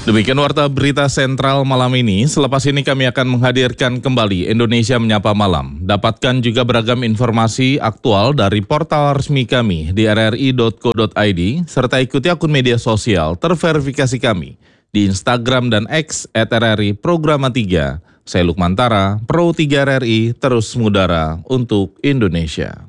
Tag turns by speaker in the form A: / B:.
A: Demikian warta berita sentral malam ini. Selepas ini kami akan menghadirkan kembali Indonesia Menyapa Malam. Dapatkan juga beragam informasi aktual dari portal resmi kami di rri.co.id serta ikuti akun media sosial terverifikasi kami di Instagram dan X @RRI Programa 3. Saya Lukman Tara, Pro 3 RRI, terus mengudara untuk Indonesia.